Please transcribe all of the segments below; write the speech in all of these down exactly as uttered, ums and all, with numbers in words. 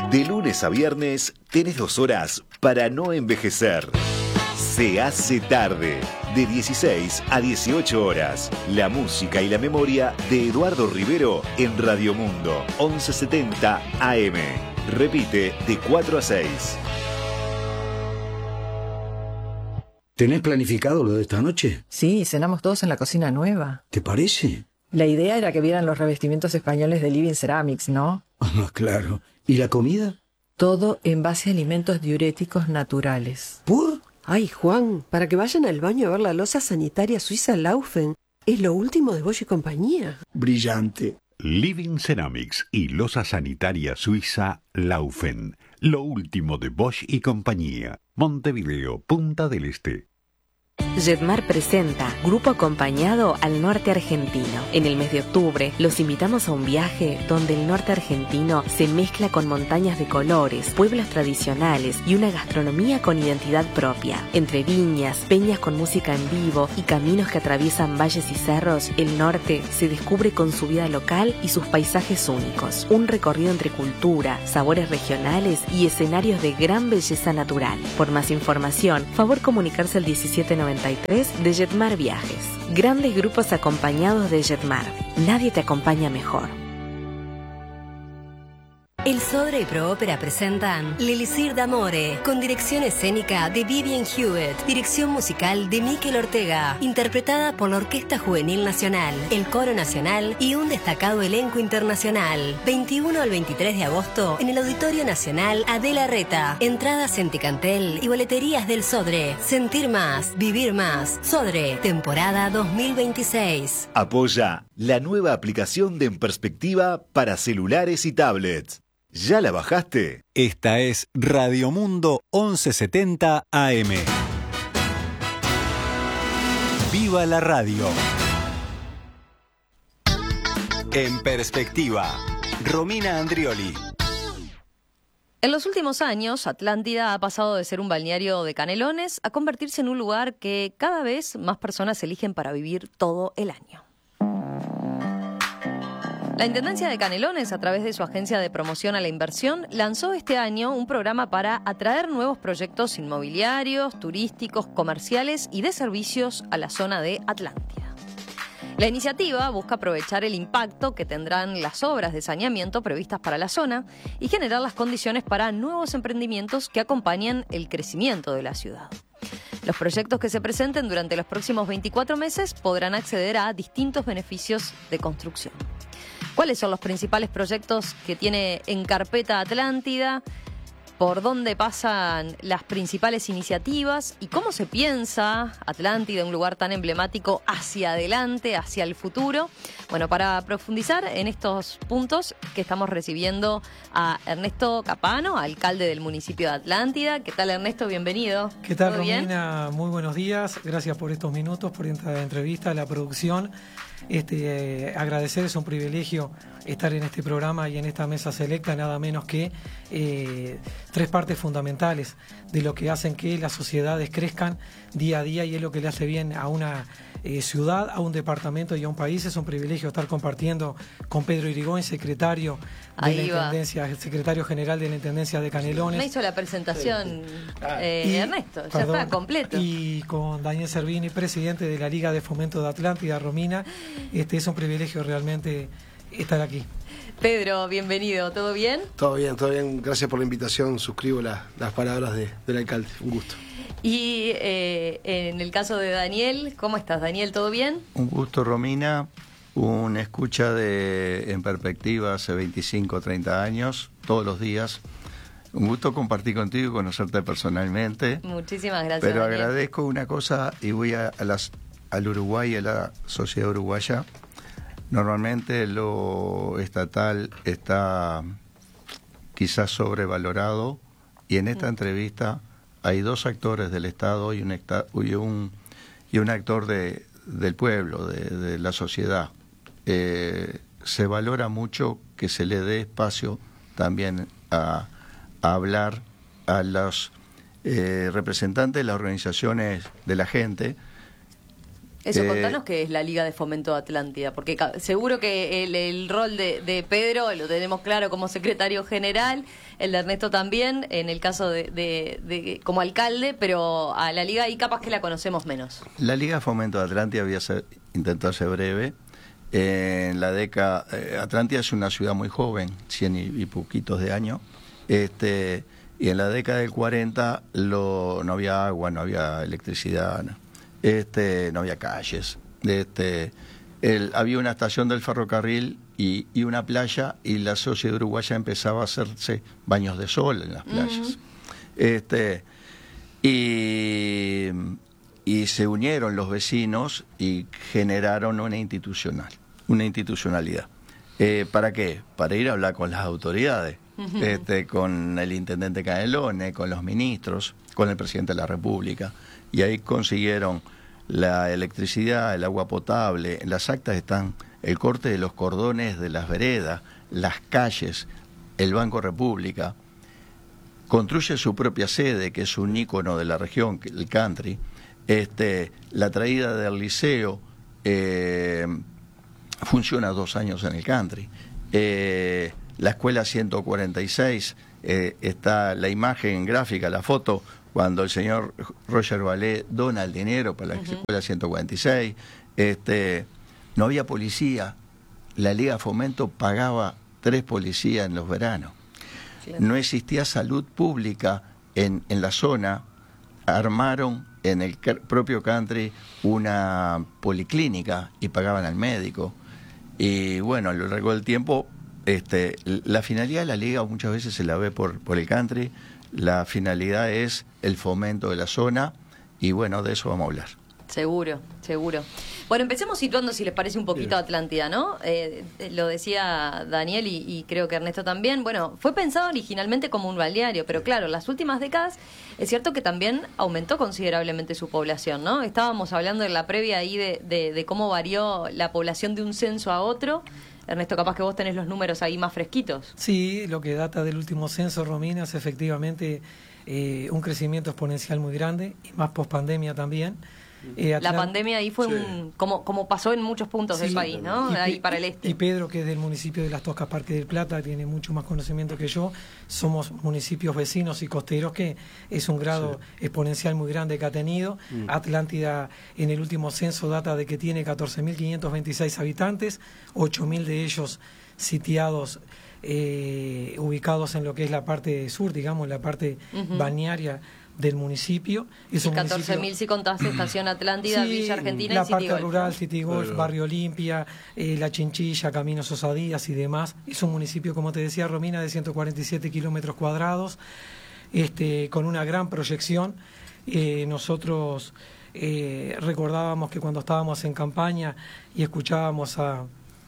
De lunes a viernes tenés dos horas para no envejecer. Se hace tarde, de dieciséis a dieciocho horas. La música y la memoria de Eduardo Rivero en Radio Mundo, once setenta A M. Repite de cuatro a seis. ¿Tenés planificado lo de esta noche? Sí, cenamos todos en la cocina nueva. ¿Te parece? La idea era que vieran los revestimientos españoles de Living Ceramics, ¿no? Ah, claro. ¿Y la comida? Todo en base a alimentos diuréticos naturales. ¿Por? Ay, Juan, para que vayan al baño a ver la loza sanitaria suiza Laufen. Es lo último de Bosch y compañía. Brillante. Living Ceramics y loza sanitaria suiza Laufen. Lo último de Bosch y compañía. Montevideo, Punta del Este. Jetmar presenta Grupo Acompañado al Norte Argentino. En el mes de octubre los invitamos a un viaje donde el norte argentino se mezcla con montañas de colores, pueblos tradicionales y una gastronomía con identidad propia. Entre viñas, peñas con música en vivo y caminos que atraviesan valles y cerros, el norte se descubre con su vida local y sus paisajes únicos. Un recorrido entre cultura, sabores regionales y escenarios de gran belleza natural. Por más información, favor comunicarse al diecisiete noventa y tres de Jetmar Viajes. Grandes grupos acompañados de Jetmar. Nadie te acompaña mejor. El Sodre y Proópera presentan L'Elisir d'Amore, con dirección escénica de Vivian Hewitt, dirección musical de Miquel Ortega, interpretada por la Orquesta Juvenil Nacional, el Coro Nacional y un destacado elenco internacional. veintiuno al veintitrés de agosto en el Auditorio Nacional Adela Reta. Entradas en Ticantel y boleterías del Sodre. Sentir más, vivir más. Sodre, temporada dos mil veintiséis. Apoya la nueva aplicación de En Perspectiva para celulares y tablets. ¿Ya la bajaste? Esta es Radio Mundo once setenta A M. ¡Viva la radio! En Perspectiva, Romina Andrioli. En los últimos años, Atlántida ha pasado de ser un balneario de Canelones a convertirse en un lugar que cada vez más personas eligen para vivir todo el año. La Intendencia de Canelones, a través de su agencia de promoción a la inversión, lanzó este año un programa para atraer nuevos proyectos inmobiliarios, turísticos, comerciales y de servicios a la zona de Atlántida. La iniciativa busca aprovechar el impacto que tendrán las obras de saneamiento previstas para la zona y generar las condiciones para nuevos emprendimientos que acompañen el crecimiento de la ciudad. Los proyectos que se presenten durante los próximos veinticuatro meses podrán acceder a distintos beneficios de construcción. ¿Cuáles son los principales proyectos que tiene en carpeta Atlántida? ¿Por dónde pasan las principales iniciativas? ¿Y cómo se piensa Atlántida, un lugar tan emblemático, hacia adelante, hacia el futuro? Bueno, para profundizar en estos puntos que estamos recibiendo a Ernesto Capano, alcalde del municipio de Atlántida. ¿Qué tal, Ernesto? Bienvenido. ¿Qué tal, ¿Todo Romina? bien? Muy buenos días. Gracias por estos minutos, por esta entrevista, la producción. Este, eh, agradecer, es un privilegio estar en este programa y en esta mesa selecta, nada menos que eh, tres partes fundamentales de lo que hacen que las sociedades crezcan día a día y es lo que le hace bien a una eh, ciudad, a un departamento y a un país. Es un privilegio estar compartiendo con Pedro Irigoyen, secretario de Ahí la va. Intendencia, el secretario general de la Intendencia de Canelones. Me hizo la presentación eh, Y- Ernesto, ya perdón, está completo. Y con Daniel Servini, presidente de la Liga de Fomento de Atlántida, Romina. Este es un privilegio realmente estar aquí. Pedro, bienvenido, ¿todo bien? Todo bien, todo bien. Gracias por la invitación. Suscribo la- las palabras de- del alcalde. Un gusto. Y eh, en el caso de Daniel, ¿cómo estás, Daniel? ¿Todo bien? Un gusto, Romina. Un escucha de En Perspectiva hace veinticinco, treinta años, todos los días. Un gusto compartir contigo y conocerte personalmente. Muchísimas gracias, Pero Daniel. agradezco una cosa y voy a, a las, al Uruguay y a la sociedad uruguaya. Normalmente lo estatal está quizás sobrevalorado y en esta entrevista hay dos actores del Estado y un, hecta- y un, y un actor de, del pueblo, de, de la sociedad. Eh, se valora mucho que se le dé espacio también a, a hablar a los eh, representantes de las organizaciones de la gente. Eso, Eh, contanos qué es la Liga de Fomento de Atlántida, porque ca- seguro que el, el rol de, de Pedro lo tenemos claro como secretario general, el de Ernesto también, en el caso de, de, de como alcalde, pero a la Liga ahí capaz que la conocemos menos. La Liga de Fomento de Atlántida, voy a ser, intentar ser breve. Eh, en la década, eh, Atlántida es una ciudad muy joven, cien y, y poquitos de años, este, y en la década del cuarenta lo, no había agua, no había electricidad, no, este, no había calles. Este, el, había una estación del ferrocarril y, y una playa, y la sociedad uruguaya empezaba a hacerse baños de sol en las playas. Uh-huh. Este, y, y se unieron los vecinos y generaron una institucional, una institucionalidad. Eh, ¿Para qué? Para ir a hablar con las autoridades, uh-huh. este, con el intendente Canelones, con los ministros, con el presidente de la República, y ahí consiguieron la electricidad, el agua potable. En las actas están el corte de los cordones de las veredas, las calles, el Banco República. Construye su propia sede, que es un ícono de la región, el country. Este, la traída del liceo eh, funciona dos años en el country. Eh, la escuela ciento cuarenta y seis, eh, está la imagen gráfica, la foto, cuando el señor Roger Valé dona el dinero para la uh-huh. escuela ciento cuarenta y seis. Este, no había policía. La Liga de Fomento pagaba tres policías en los veranos. No existía salud pública en, en la zona. Armaron en el propio country una policlínica y pagaban al médico. Y bueno, a lo largo del tiempo, este, la finalidad de la Liga muchas veces se la ve por, por el country. La finalidad es el fomento de la zona, y bueno, de eso vamos a hablar. Seguro, seguro. Bueno, empecemos situando, si les parece, un poquito a Atlántida, ¿no? Eh, lo decía Daniel y, y creo que Ernesto también. Bueno, fue pensado originalmente como un balneario, pero claro, en las últimas décadas es cierto que también aumentó considerablemente su población, ¿no? Estábamos hablando en la previa ahí de, de, de cómo varió la población de un censo a otro. Ernesto, capaz que vos tenés los números ahí más fresquitos. Sí, lo que data del último censo, Romina, es efectivamente eh, un crecimiento exponencial muy grande, y más pospandemia también. Eh, Atlant- la pandemia ahí fue sí. un como como pasó en muchos puntos sí, del país, ¿no? Y, ahí para el este. Y Pedro, que es del municipio de Las Toscas, Parque del Plata, tiene mucho más conocimiento que yo. Somos municipios vecinos y costeros, que es un grado sí. exponencial muy grande que ha tenido. Mm. Atlántida en el último censo data de que tiene catorce mil quinientos veintiséis habitantes, ocho mil de ellos sitiados, eh, ubicados en lo que es la parte sur, digamos, la parte uh-huh. balnearia del municipio. Es y catorce mil si contás Estación Atlántida, sí, Villa Argentina la y City parte Golf. rural, City Golf, Pero... Barrio Olimpia, eh, La Chinchilla, Caminos Osadías y demás. Es un municipio, como te decía Romina, de ciento cuarenta y siete kilómetros cuadrados, este, con una gran proyección. Eh, nosotros eh, recordábamos que cuando estábamos en campaña y escuchábamos a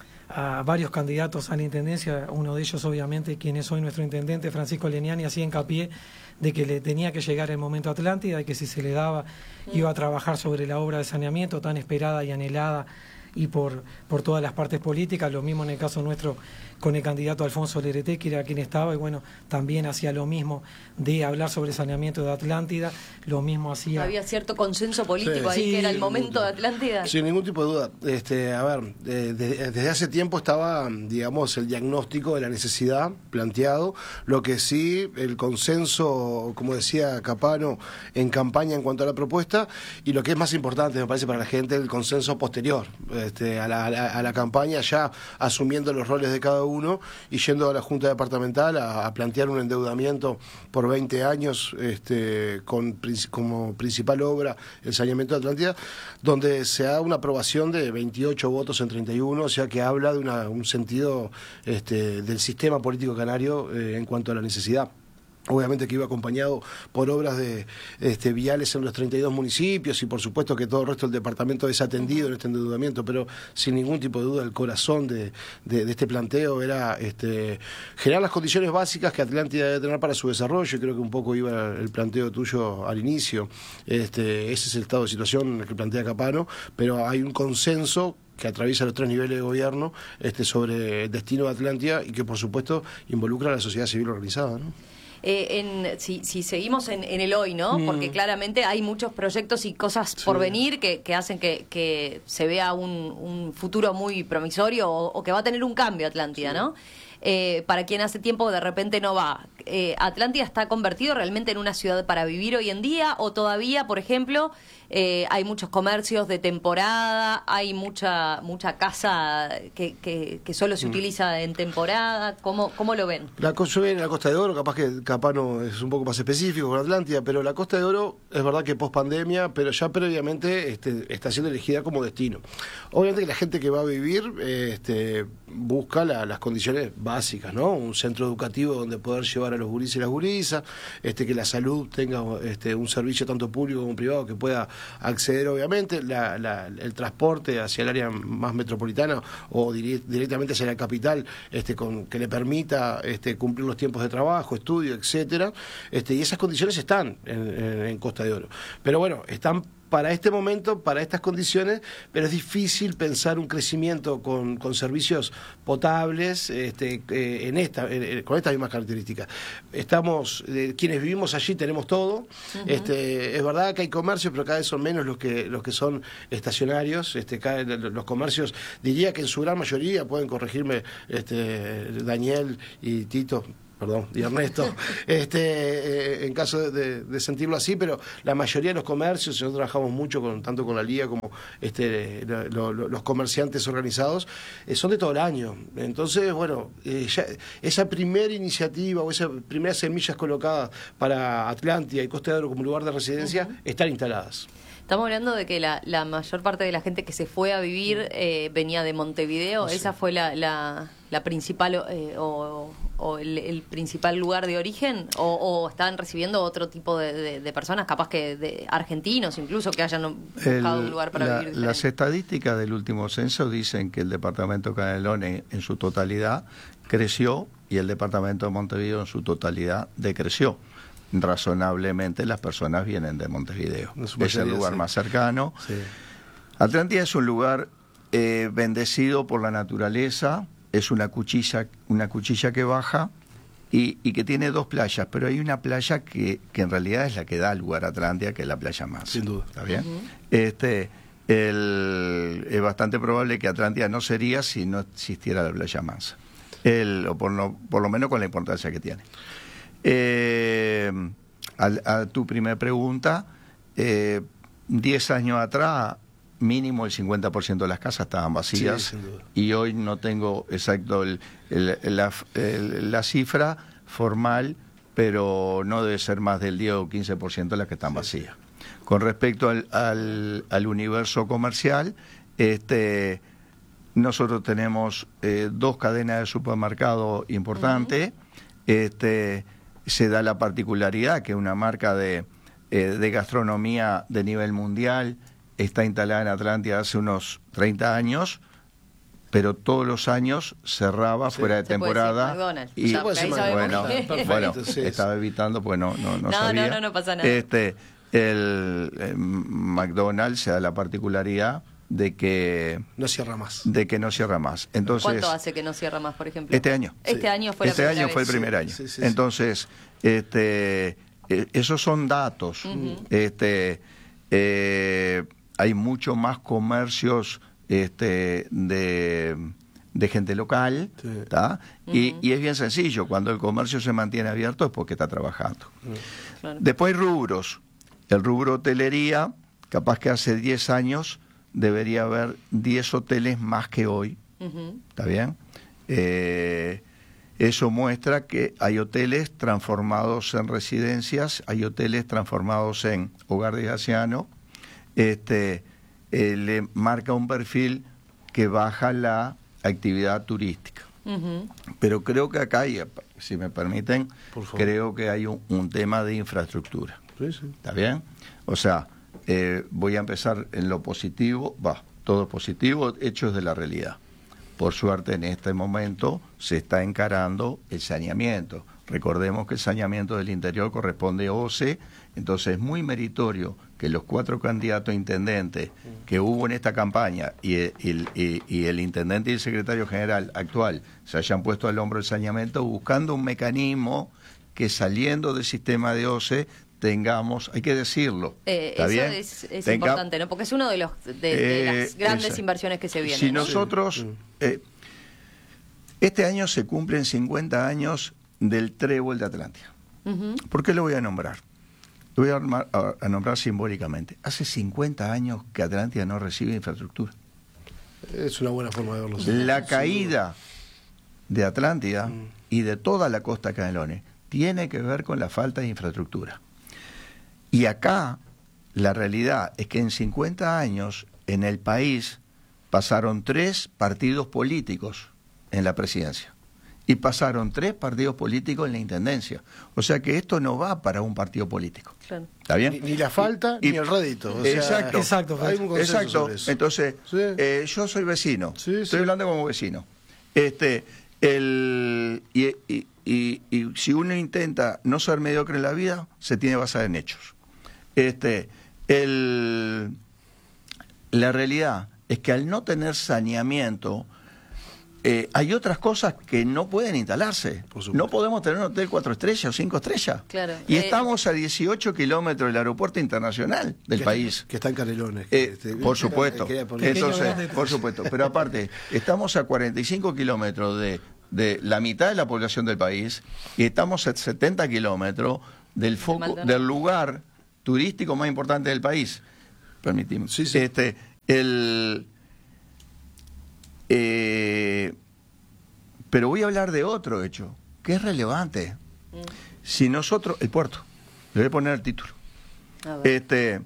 a varios candidatos a la intendencia, uno de ellos obviamente quien es hoy nuestro intendente, Francisco Leniani, hacía hincapié de que le tenía que llegar el momento a Atlántida y que si se le daba iba a trabajar sobre la obra de saneamiento tan esperada y anhelada y por, por todas las partes políticas. Lo mismo en el caso nuestro con el candidato Alfonso Lerete, que era quien estaba, y bueno, también hacía lo mismo de hablar sobre saneamiento de Atlántida, lo mismo hacía... Había cierto consenso político sí, ahí, sí, que era el momento de Atlántida. Sin ningún tipo de duda. Este, a ver, de, de, desde hace tiempo estaba, digamos, el diagnóstico de la necesidad planteado, lo que sí, el consenso, como decía Capano, en campaña en cuanto a la propuesta, y lo que es más importante, me parece, para la gente, el consenso posterior este, a, la, a, la, a la campaña, ya asumiendo los roles de cada uno, uno y yendo a la Junta Departamental a, a plantear un endeudamiento por veinte años este, con como principal obra el saneamiento de Atlántida, donde se da una aprobación de veintiocho votos en treinta y uno, o sea que habla de una, un sentido este, del sistema político canario eh, en cuanto a la necesidad. Obviamente que iba acompañado por obras de este, viales en los treinta y dos municipios, y por supuesto que todo el resto del departamento es atendido en este endeudamiento, pero sin ningún tipo de duda el corazón de, de, de este planteo era este, generar las condiciones básicas que Atlántida debe tener para su desarrollo, y creo que un poco iba el planteo tuyo al inicio. Este, ese es el estado de situación en el que plantea Capano, pero hay un consenso que atraviesa los tres niveles de gobierno este, sobre el destino de Atlántida, y que por supuesto involucra a la sociedad civil organizada, ¿no? Eh, en, si, si seguimos en, en el hoy, ¿no? Mm. Porque claramente hay muchos proyectos y cosas por Sí. venir que, que hacen que, que se vea un, un futuro muy promisorio o, o que va a tener un cambio Atlántida, sí. ¿no? Eh, para quien hace tiempo de repente no va. Eh, ¿Atlántida está convertido realmente en una ciudad para vivir hoy en día? ¿O todavía, por ejemplo, eh, hay muchos comercios de temporada, hay mucha mucha casa que, que, que solo se mm. utiliza en temporada? ¿Cómo, cómo lo ven? La cosa viene en la Costa de Oro, capaz que capaz no es un poco más específico con Atlántida, pero la Costa de Oro es verdad que post pandemia, pero ya previamente este, está siendo elegida como destino. Obviamente que la gente que va a vivir eh, este, busca la, las condiciones básicas, ¿no? Un centro educativo donde poder llevar a los gurises y las gurisas, este, que la salud tenga este, un servicio tanto público como privado que pueda acceder, obviamente, la, la, el transporte hacia el área más metropolitana o dire, directamente hacia la capital, este, con, que le permita este, cumplir los tiempos de trabajo, estudio, etcétera, este, y esas condiciones están en, en, en Costa de Oro. Pero bueno, están para este momento, para estas condiciones, pero es difícil pensar un crecimiento con, con servicios potables este, eh, en esta, eh, con estas mismas características. Estamos, eh, quienes vivimos allí tenemos todo. Uh-huh. este, es verdad que hay comercios, pero cada vez son menos los que los que son estacionarios. Este, cada, los comercios, diría que en su gran mayoría, pueden corregirme este, Daniel y Tito, perdón, y Ernesto, este, eh, en caso de, de, de sentirlo así, pero la mayoría de los comercios, nosotros trabajamos mucho con tanto con la Liga como este, lo, lo, los comerciantes organizados, eh, son de todo el año. Entonces, bueno, eh, ya, esa primera iniciativa o esas primeras semillas colocadas para Atlántida y Costa de Oro como lugar de residencia uh-huh. están instaladas. Estamos hablando de que la, la mayor parte de la gente que se fue a vivir eh, venía de Montevideo. Sí. ¿Esa fue la, la, la principal eh, o, o el, el principal lugar de origen? ¿O, o estaban recibiendo otro tipo de, de, de personas, capaz que de argentinos incluso, que hayan buscado el, un lugar para la, vivir diferente? Las estadísticas del último censo dicen que el departamento de Canelones en su totalidad creció y el departamento de Montevideo en su totalidad decreció. Razonablemente las personas vienen de Montevideo, es el lugar sí. más cercano. Sí. Atlántida es un lugar eh, bendecido por la naturaleza, es una cuchilla, una cuchilla que baja y, y que tiene dos playas, pero hay una playa que, que en realidad es la que da lugar a Atlántida, que es la playa Mansa. Sin duda. ¿Está bien? Uh-huh. Este, el, es bastante probable que Atlántida no sería si no existiera la playa Mansa, el, o por, no, por lo menos con la importancia que tiene. Eh, a, a tu primera pregunta, eh, diez años atrás mínimo el cincuenta por ciento de las casas estaban vacías, sí, y hoy no tengo exacto el, el, la, el, la cifra formal, pero no debe ser más del diez o quince por ciento de las que están sí, vacías. Con respecto al, al, al universo comercial, este, nosotros tenemos eh, dos cadenas de supermercado importantes. Uh-huh. este se da la particularidad que una marca de, eh, de gastronomía de nivel mundial está instalada en Atlántida hace unos treinta años, pero todos los años cerraba sí. fuera de temporada. Y ya, bueno, que... bueno sí, estaba evitando, pues no, no, no, no sabía. No, no, no pasa nada. Este, el eh, McDonald's se da la particularidad de que no cierra más de que no cierra más. Entonces, ¿cuánto hace que no cierra más, por ejemplo? Este año. Este sí. año fue este la año vez. fue el primer año. Sí, sí, Entonces, sí. este eh, esos son datos. Uh-huh. Este eh, hay mucho más comercios este de de gente local, sí. uh-huh. y, y es bien sencillo, cuando el comercio se mantiene abierto es porque está trabajando. Uh-huh. Claro. Después hay rubros. El rubro hotelería, capaz que hace diez años debería haber diez hoteles más que hoy. Uh-huh. ¿Está bien? Eh, eso muestra que hay hoteles transformados en residencias, hay hoteles transformados en hogar de ancianos. Este, eh, le marca un perfil que baja la actividad turística. Uh-huh. Pero creo que acá hay, si me permiten, creo que hay un, un tema de infraestructura. Sí, sí. ¿Está bien? O sea, Eh, voy a empezar en lo positivo, va, todo positivo, hechos de la realidad. Por suerte, en este momento se está encarando el saneamiento. Recordemos que el saneamiento del interior corresponde a O C E, entonces es muy meritorio que los cuatro candidatos a intendentes que hubo en esta campaña y el, y, y el intendente y el secretario general actual se hayan puesto al hombro el saneamiento buscando un mecanismo que saliendo del sistema de O C E tengamos, hay que decirlo, eh, ¿está eso bien? es, es Tenga, importante, ¿no? Porque es uno de los de, de eh, las grandes esa. inversiones que se vienen. Si ¿no? nosotros, eh, este año se cumplen cincuenta años del Trébol de Atlántida. Uh-huh. ¿Por qué lo voy a nombrar? Lo voy a, armar, a, a nombrar simbólicamente. Hace cincuenta años que Atlántida no recibe infraestructura. Es una buena forma de verlo. La caída de Atlántida mm. y de toda la costa Canelones tiene que ver con la falta de infraestructura. Y acá la realidad es que en cincuenta años en el país pasaron tres partidos políticos en la presidencia y pasaron tres partidos políticos en la intendencia. O sea que esto no va para un partido político. Claro. ¿Está bien? Ni, ni la falta y, ni el rédito. O exacto. Sea, exacto. Hay un consenso exacto. sobre eso. Entonces, sí. eh, yo soy vecino. Sí, Estoy sí. hablando como vecino. Este, el, y, y, y, y si uno intenta no ser mediocre en la vida, se tiene que basar en hechos. Este, el, la realidad es que al no tener saneamiento, eh, hay otras cosas que no pueden instalarse. No podemos tener un hotel cuatro estrellas o cinco estrellas. Claro. Y eh, estamos a dieciocho kilómetros del aeropuerto internacional del que, país. Que está en Canelones. Eh, este, por supuesto. Que, que Entonces, por supuesto. Pero aparte, estamos a cuarenta y cinco kilómetros de, de la mitad de la población del país y estamos a setenta kilómetros del foco, del lugar turístico más importante del país. Permitime. Sí, sí. Este, el, eh, pero voy a hablar de otro hecho que es relevante. Mm. Si nosotros, el puerto, le voy a poner el título. Este,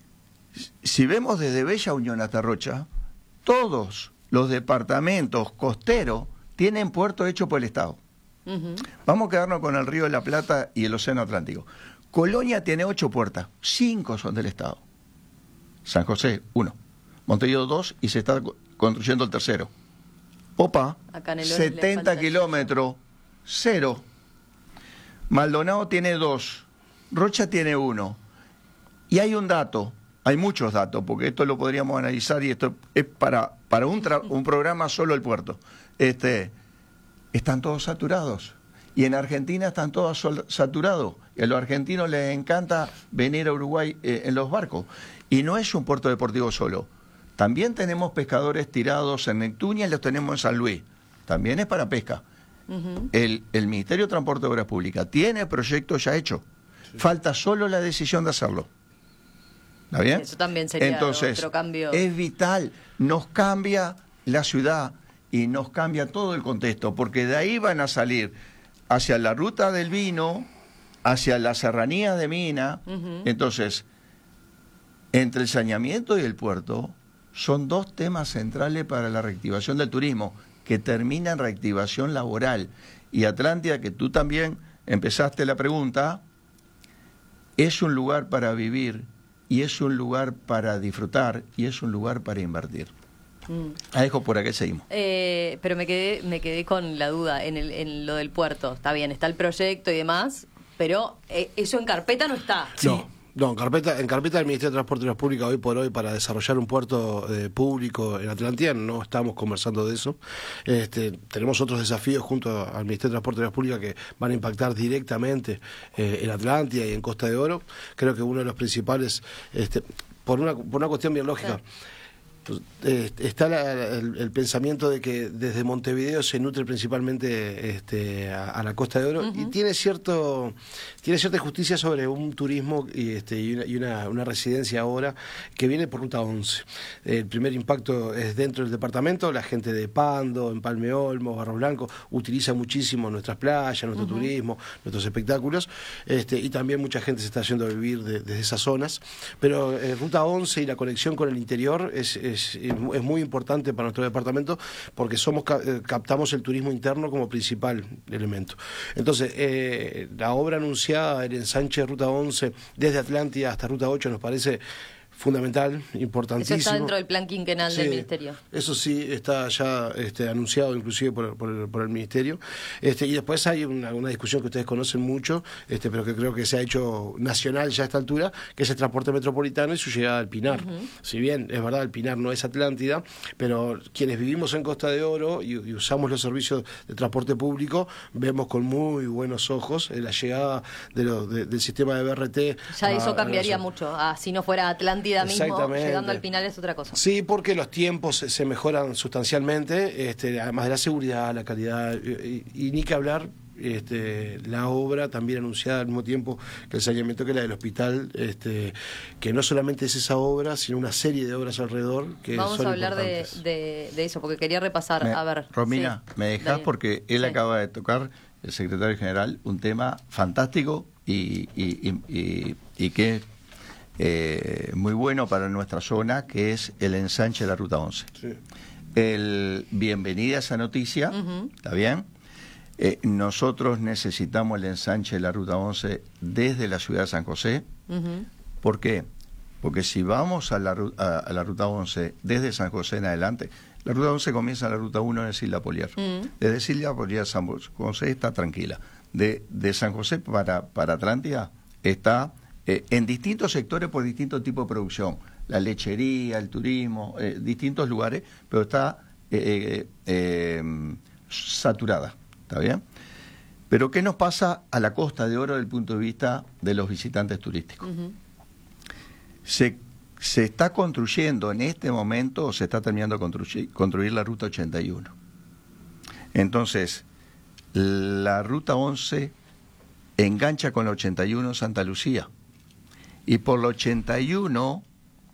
si vemos desde Bella Unión hasta Rocha, todos los departamentos costeros tienen puerto hecho por el Estado. Uh-huh. Vamos a quedarnos con el Río de la Plata y el Océano Atlántico. Colonia tiene ocho puertas, cinco son del Estado. San José, uno. Montevideo, dos, y se está construyendo el tercero. Popa, setenta kilómetros, cero. Maldonado tiene dos. Rocha tiene uno. Y hay un dato, hay muchos datos, porque esto lo podríamos analizar y esto es para, para un, tra- un programa solo el puerto. Este, están todos saturados. Y en Argentina están todos sol- saturados. Y a los argentinos les encanta venir a Uruguay eh, en los barcos. Y no es un puerto deportivo solo. También tenemos pescadores tirados en Neptunia y los tenemos en San Luis. También es para pesca. Uh-huh. El, el Ministerio de Transporte y Obras Públicas tiene proyectos ya hechos. Sí. Falta solo la decisión de hacerlo. ¿Está bien? Eso también sería Entonces, otro cambio. Es vital. Nos cambia la ciudad y nos cambia todo el contexto, porque de ahí van a salir hacia la ruta del vino, hacia la serranía de Mina. Uh-huh. Entonces, entre el saneamiento y el puerto, son dos temas centrales para la reactivación del turismo, que termina en reactivación laboral. Y Atlántida, que tú también empezaste la pregunta, es un lugar para vivir, y es un lugar para disfrutar, y es un lugar para invertir. Mm. La dejo por aquí, seguimos. Eh, pero me quedé, me quedé con la duda en, el, en lo del puerto. Está bien, está el proyecto y demás, pero eh, eso en carpeta no está. Sí. No. No, en carpeta, en carpeta del Ministerio de Transporte y Obras Públicas hoy por hoy para desarrollar un puerto eh, público en Atlántida no estamos conversando de eso. Este, tenemos otros desafíos junto al Ministerio de Transporte y Obras Públicas que van a impactar directamente eh, en Atlántida y en Costa de Oro. Creo que uno de los principales, este, por una por una cuestión biológica. Sí. Eh, está la, el, el pensamiento de que desde Montevideo se nutre principalmente este, a, a la Costa de Oro. Uh-huh. Y tiene cierto tiene cierta justicia sobre un turismo y, este, y, una, y una, una residencia ahora que viene por Ruta once. El primer impacto es dentro del departamento. La gente de Pando, en Palme Olmo, Barros Blancos utiliza muchísimo nuestras playas, nuestro uh-huh. turismo, nuestros espectáculos, este, y también mucha gente se está yendo a vivir de, desde esas zonas. Pero eh, Ruta once y la conexión con el interior es, es Es, es muy importante para nuestro departamento porque somos captamos el turismo interno como principal elemento. Entonces, eh, la obra anunciada, el ensanche de Ruta once desde Atlántida hasta Ruta ocho nos parece fundamental, importantísimo. Eso está dentro del plan quinquenal Sí, del Ministerio. Eso sí, está ya este, anunciado inclusive por, por, el, por el Ministerio. Este, y después hay una, una discusión que ustedes conocen mucho, este, pero que creo que se ha hecho nacional ya a esta altura, que es el transporte metropolitano y su llegada al Pinar. Uh-huh. Si bien es verdad, el Pinar no es Atlántida, pero quienes vivimos en Costa de Oro y, y usamos los servicios de transporte público, vemos con muy buenos ojos la llegada de lo, de, del sistema de B R T. Ya eso a, cambiaría a la... mucho. Ah, si no fuera Atlántida mismo, llegando al Pinar es otra cosa. Sí, porque los tiempos se, se mejoran sustancialmente, este, además de la seguridad, la calidad, y, y, y ni que hablar, este, la obra también anunciada al mismo tiempo que el saneamiento, que es la del hospital, este, que no solamente es esa obra, sino una serie de obras alrededor que Vamos son a hablar de, de, de eso, porque quería repasar, me, a ver. Romina, sí, me dejás Daniel. Porque él sí. acaba de tocar, el secretario general, un tema fantástico y, y, y, y, y que Eh, muy bueno para nuestra zona, que es el ensanche de la Ruta once. Sí. El, bienvenida a esa noticia, uh-huh. ¿Está bien? Eh, nosotros necesitamos el ensanche de la Ruta once desde la ciudad de San José. Uh-huh. ¿Por qué? Porque si vamos a la, a, a la Ruta once desde San José en adelante, la Ruta once comienza en la Ruta uno en Silva Poliar. Uh-huh. Desde Silva Poliar San José está tranquila. De, de San José para, para Atlántida está... Eh, en distintos sectores por distintos tipos de producción, la lechería, el turismo, eh, distintos lugares, pero está eh, eh, eh, saturada, ¿está bien? Pero ¿qué nos pasa a la Costa de Oro desde el punto de vista de los visitantes turísticos? Uh-huh. Se, se está construyendo en este momento, o se está terminando de construir, construir la Ruta ochenta y uno. Entonces, la Ruta once engancha con la ochenta y uno Santa Lucía. Y por la ochenta y uno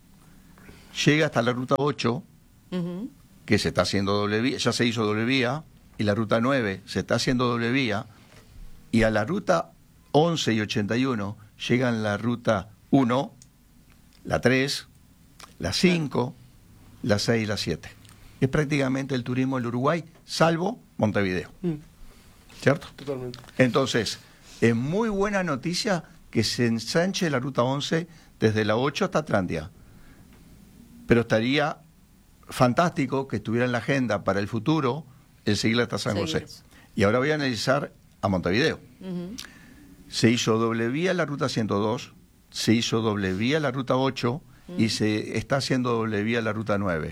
llega hasta la Ruta ocho, uh-huh. que se está haciendo doble vía, ya se hizo doble vía, y la Ruta nueve se está haciendo doble vía, y a la Ruta once y ochenta y uno llegan la Ruta uno, la tres, la cinco, la seis y la siete. Es prácticamente el turismo del Uruguay, salvo Montevideo. Mm. ¿Cierto? Totalmente. Entonces, es muy buena noticia que se ensanche la Ruta once desde la ocho hasta Atlántida. Pero estaría fantástico que estuviera en la agenda para el futuro el seguirla hasta San José. Sí, y ahora voy a analizar a Montevideo. Uh-huh. Se hizo doble vía la Ruta ciento dos, se hizo doble vía la Ruta ocho uh-huh. y se está haciendo doble vía la Ruta nueve.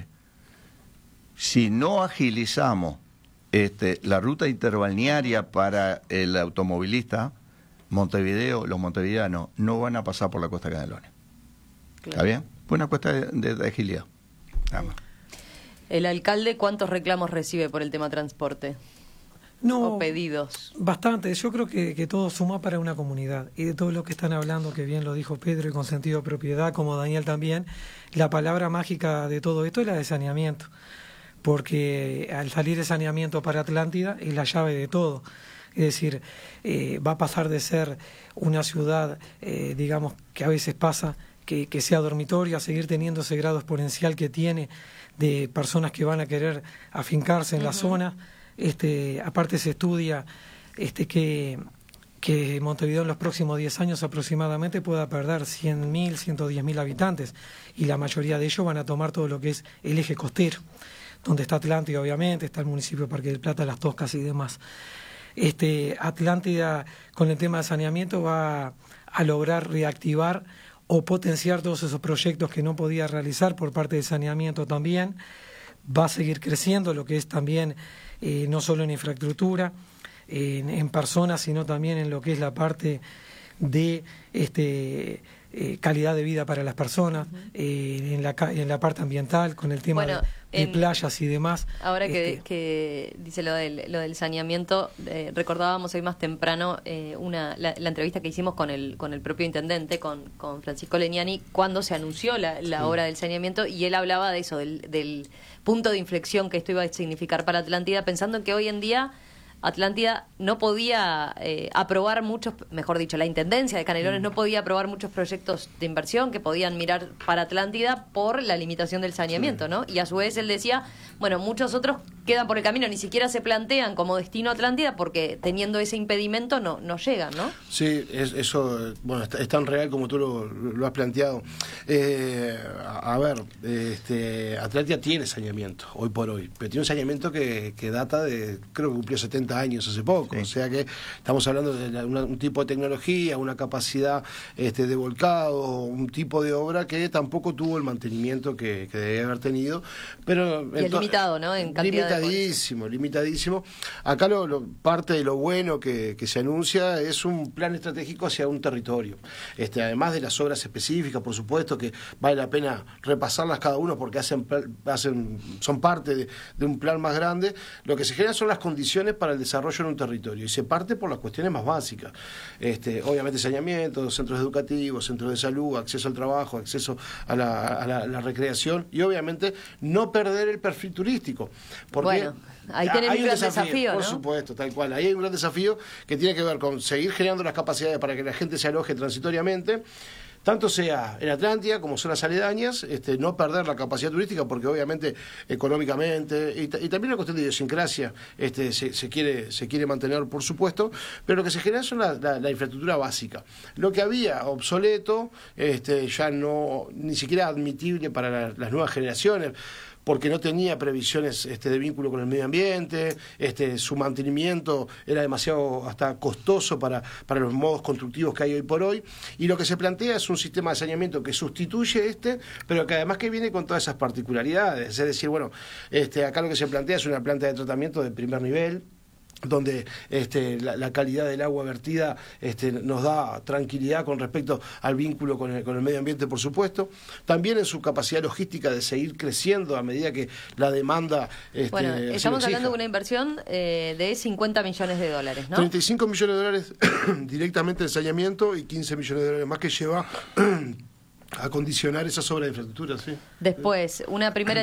Si no agilizamos este, la ruta interbalnearia para el automovilista, Montevideo, los montevideanos no van a pasar por la costa de Canelones. Claro. ¿Está bien? Fue una cuesta de, de, de agilidad. Nada más. ¿El alcalde cuántos reclamos recibe por el tema transporte? No, o pedidos. Bastante. Yo creo que, que todo suma para una comunidad. Y de todo lo que están hablando, que bien lo dijo Pedro y con sentido de propiedad, como Daniel también, la palabra mágica de todo esto es la de saneamiento. Porque al salir el saneamiento para Atlántida es la llave de todo. Es decir, eh, va a pasar de ser una ciudad, eh, digamos, que a veces pasa, que, que sea dormitorio, a seguir teniendo ese grado exponencial que tiene de personas que van a querer afincarse en uh-huh. la zona. Este, aparte se estudia este, que, que Montevideo en los próximos diez años aproximadamente pueda perder cien mil, ciento diez mil habitantes, y la mayoría de ellos van a tomar todo lo que es el eje costero, donde está Atlántida, obviamente, está el municipio de Parque del Plata, Las Toscas y demás. Este, Atlántida, con el tema de saneamiento, va a lograr reactivar o potenciar todos esos proyectos que no podía realizar por parte del saneamiento también. Va a seguir creciendo lo que es también, eh, no solo en infraestructura, eh, en, en personas, sino también en lo que es la parte de este eh, calidad de vida para las personas, uh-huh. eh, en, la, en la parte ambiental, con el tema bueno, de, de en, playas y demás. Ahora que, este, que dice lo del, lo del saneamiento, eh, recordábamos hoy más temprano eh, una la, la entrevista que hicimos con el con el propio intendente, con, con Francisco Legnani, cuando se anunció la, la sí. obra del saneamiento, y él hablaba de eso, del, del punto de inflexión que esto iba a significar para Atlántida, pensando en que hoy en día Atlántida no podía eh, aprobar muchos, mejor dicho, la Intendencia de Canelones no podía aprobar muchos proyectos de inversión que podían mirar para Atlántida por la limitación del saneamiento, sí. ¿no? Y a su vez él decía, bueno, muchos otros quedan por el camino, ni siquiera se plantean como destino Atlántida porque teniendo ese impedimento no, no llegan, ¿no? Sí, es, eso, bueno, es, es tan real como tú lo, lo has planteado. Eh, a, a ver, este, Atlántida tiene saneamiento, hoy por hoy, pero tiene un saneamiento que, que data de, creo que cumplió setenta años hace poco, sí. O sea que estamos hablando de una, un tipo de tecnología, una capacidad este, de volcado, un tipo de obra que tampoco tuvo el mantenimiento que, que debía haber tenido, pero... Y es limitado, ¿no? En cantidad limitadísimo, de limitadísimo. Acá lo, lo, parte de lo bueno que, que se anuncia es un plan estratégico hacia un territorio, este, además de las obras específicas, por supuesto, que vale la pena repasarlas cada uno porque hacen, hacen son parte de, de un plan más grande. Lo que se genera son las condiciones para el desarrollo en un territorio y se parte por las cuestiones más básicas, este, obviamente saneamiento, centros educativos, centros de salud, acceso al trabajo, acceso a la, a la, a la recreación y obviamente no perder el perfil turístico, porque bueno, ahí tienen un gran desafío, desafío por ¿no? supuesto, tal cual, ahí hay un gran desafío que tiene que ver con seguir generando las capacidades para que la gente se aloje transitoriamente, tanto sea en Atlántida como zonas aledañas, este, no perder la capacidad turística porque obviamente económicamente y, y también la cuestión de idiosincrasia este, se, se quiere se quiere mantener por supuesto, pero lo que se genera es la, la, la infraestructura básica. Lo que había obsoleto este, ya no ni siquiera admitible para la, las nuevas generaciones, porque no tenía previsiones este, de vínculo con el medio ambiente, este, su mantenimiento era demasiado hasta costoso para, para los modos constructivos que hay hoy por hoy, y lo que se plantea es un sistema de saneamiento que sustituye este, pero que además que viene con todas esas particularidades, es decir, bueno, este, acá lo que se plantea es una planta de tratamiento de primer nivel, donde este, la, la calidad del agua vertida este, nos da tranquilidad con respecto al vínculo con el, con el medio ambiente, por supuesto. También en su capacidad logística de seguir creciendo a medida que la demanda... Este, bueno, estamos hablando de una inversión eh, de cincuenta millones de dólares, ¿no? treinta y cinco millones de dólares directamente en saneamiento y quince millones de dólares más que lleva a condicionar esas obras de infraestructura, sí. Después, una primera